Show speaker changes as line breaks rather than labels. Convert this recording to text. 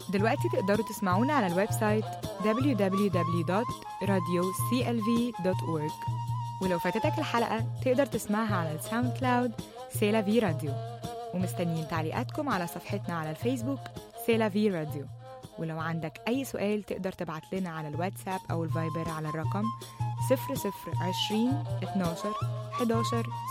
دلوقتي تقدروا تسمعونا على الويب سايت www.radioclv.org، ولو فاتتك الحلقة تقدر تسمعها على الساوند كلاود سيلا في راديو. ومستنيين تعليقاتكم على صفحتنا على الفيسبوك سيلا في راديو. ولو عندك أي سؤال تقدر تبعت لنا على الواتساب أو الفايبر على الرقم 0020 12 11